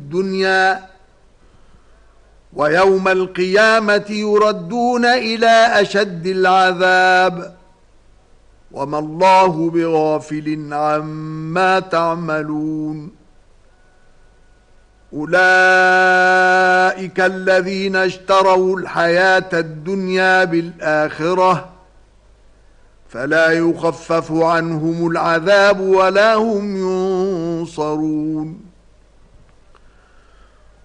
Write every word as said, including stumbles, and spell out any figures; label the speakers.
Speaker 1: الدنيا ويوم القيامة يردون إلى أشد العذاب وما الله بغافل عما تعملون أولئك الذين اشتروا الحياة الدنيا بالآخرة فلا يخفف عنهم العذاب ولا هم ينصرون